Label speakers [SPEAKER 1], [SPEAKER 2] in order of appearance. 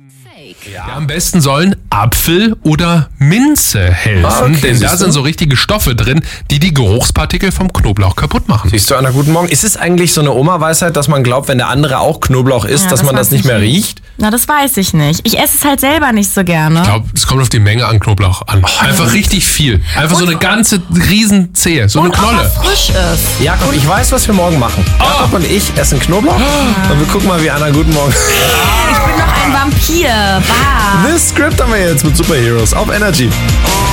[SPEAKER 1] Ja, am besten sollen Apfel oder Minze helfen, denn da sind so richtige Stoffe drin, die die Geruchspartikel vom Knoblauch kaputt machen.
[SPEAKER 2] Siehst du, Anna, guten Morgen. Ist es eigentlich so eine Oma-Weisheit, dass man glaubt, wenn der andere auch Knoblauch isst, dass man das nicht mehr riecht?
[SPEAKER 3] Na, das weiß ich nicht. Ich esse es halt selber nicht so gerne.
[SPEAKER 1] Ich glaube, es kommt auf die Menge an Knoblauch an. Einfach richtig viel. Einfach so eine ganze Riesenzehe, so eine Knolle.
[SPEAKER 3] Auch was frisch ist.
[SPEAKER 2] Jakob, ich weiß, was wir morgen machen. Jakob und ich essen Knoblauch und wir gucken mal, wie Anna, guten Morgen.
[SPEAKER 3] Ich bin doch ein Vampir. Bah.
[SPEAKER 2] This Script haben wir jetzt mit Superheroes auf Energy.